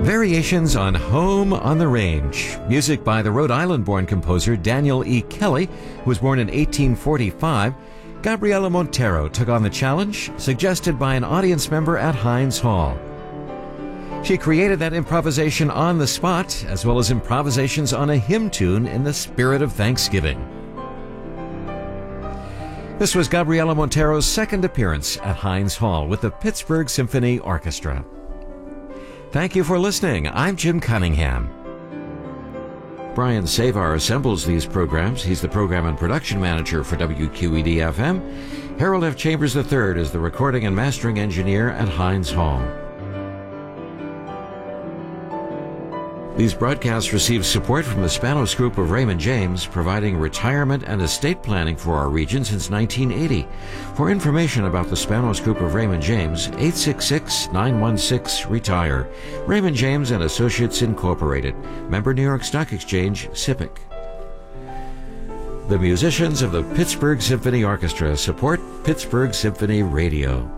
Variations on Home on the Range. Music by the Rhode Island-born composer Daniel E. Kelly, who was born in 1845. Gabriela Montero took on the challenge, suggested by an audience member at Heinz Hall. She created that improvisation on the spot, as well as improvisations on a hymn tune in the spirit of Thanksgiving. This was Gabriela Montero's second appearance at Heinz Hall with the Pittsburgh Symphony Orchestra. Thank you for listening. I'm Jim Cunningham. Brian Savar assembles these programs. He's the program and production manager for WQED-FM. Harold F. Chambers III is the recording and mastering engineer at Heinz Hall. These broadcasts receive support from the Spanos Group of Raymond James, providing retirement and estate planning for our region since 1980. For information about the Spanos Group of Raymond James, 866-916-RETIRE. Raymond James and Associates Incorporated. Member New York Stock Exchange, SIPC. The musicians of the Pittsburgh Symphony Orchestra support Pittsburgh Symphony Radio.